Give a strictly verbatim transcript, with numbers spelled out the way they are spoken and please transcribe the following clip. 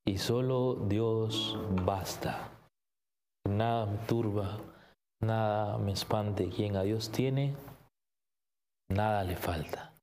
y solo Dios basta. Nada me turba, nada me espante. Quien a Dios tiene, nada le falta.